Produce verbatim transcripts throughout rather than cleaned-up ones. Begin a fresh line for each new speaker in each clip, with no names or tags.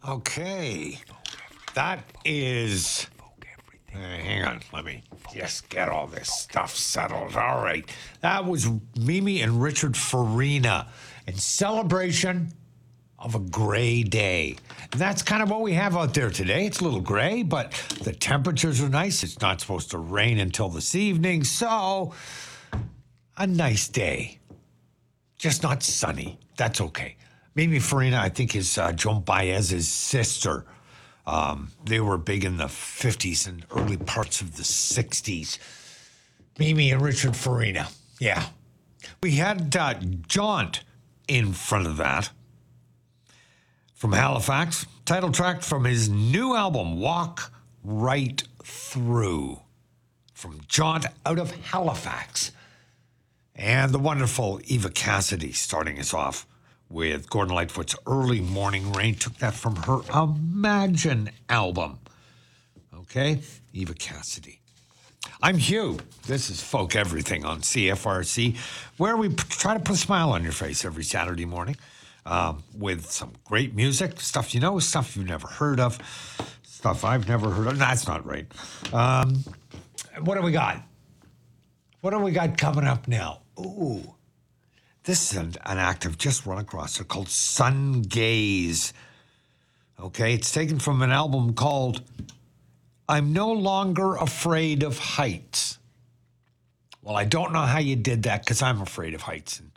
Okay. That is. Uh, hang on. Let me just get all this stuff settled. All right. That was Mimi and Richard Farina in celebration of a gray day. And that's kind of what we have out there today. It's a little gray, but the temperatures are nice. It's not supposed to rain until this evening, so a nice day. Just not sunny. That's okay. Mimi Farina, I think, is uh, Joan Baez's sister. Um, they were big in the fifties and early parts of the sixties. Mimi and Richard Farina. Yeah. We had uh, Jaunt in front of that. From Halifax, title track from his new album, Walk Right Through. From Jaunt out of Halifax. And the wonderful Eva Cassidy starting us off with Gordon Lightfoot's Early Morning Rain. Took that from her Imagine album. Okay, Eva Cassidy. I'm Hugh. This is Folk Everything on C F R C, where we p- try to put a smile on your face every Saturday morning. Um, with some great music, stuff you know, stuff you've never heard of, stuff I've never heard of. That's not right. Um, what do we got? What do we got coming up now? Ooh, this is an, an act I've just run across. They're called Sun Gaze. Okay, it's taken from an album called I'm No Longer Afraid of Heights. Well, I don't know how you did that because I'm afraid of heights. And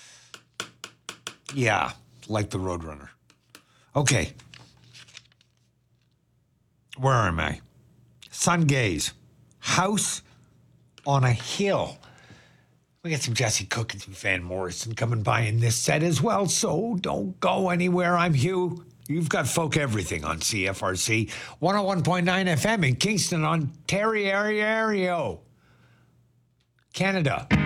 yeah, like the Roadrunner. Okay. Where am I? Sun Gaze. House on a Hill. We got some Jesse Cook and some Van Morrison coming by in this set as well, so don't go anywhere. I'm Hugh. You've got Folk Everything on C F R C one oh one point nine F M in Kingston, Ontario, Canada.